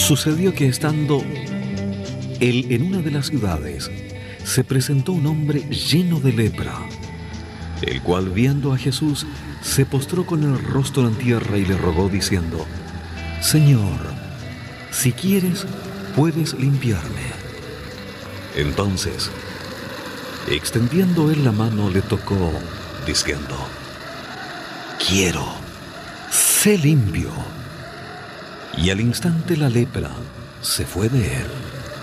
Sucedió que estando él en una de las ciudades, se presentó un hombre lleno de lepra, el cual viendo a Jesús, se postró con el rostro en tierra y le rogó diciendo: Señor, si quieres, puedes limpiarme. Entonces, extendiendo él la mano, le tocó, diciendo: Quiero, sé limpio. Y al instante la lepra se fue de él.